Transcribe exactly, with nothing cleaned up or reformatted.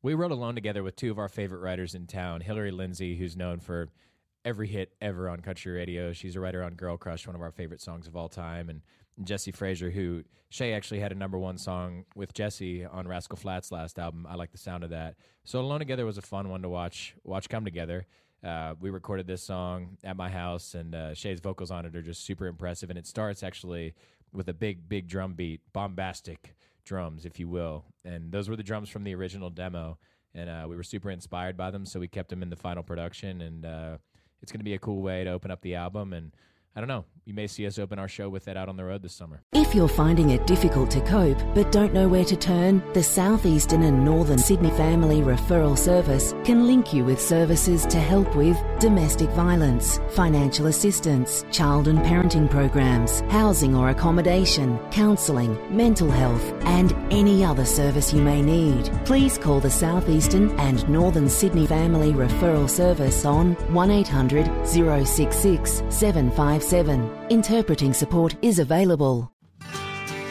We wrote Alone together with two of our favorite writers in town, Hillary Lindsay, who's known for every hit ever on country radio. She's a writer on Girl Crush, one of our favorite songs of all time, and Jesse Frazier, who Shay actually had a number one song with Jesse on Rascal Flatts' last album. I like the sound of that. So Alone Together was a fun one to watch watch come together. Uh, we recorded this song at my house, and uh, Shay's vocals on it are just super impressive, and it starts actually with a big, big drum beat, bombastic drums, if you will. And those were the drums from the original demo, and uh, we were super inspired by them, so we kept them in the final production, and uh, it's going to be a cool way to open up the album, and I don't know, you may see us open our show with that out on the road this summer. If you're finding it difficult to cope but don't know where to turn, the Southeastern and Northern Sydney Family Referral Service can link you with services to help with domestic violence, financial assistance, child and parenting programs, housing or accommodation, counselling, mental health and any other service you may need. Please call the Southeastern and Northern Sydney Family Referral Service on one eight hundred, zero six six, seven five seven. Interpreting support is available.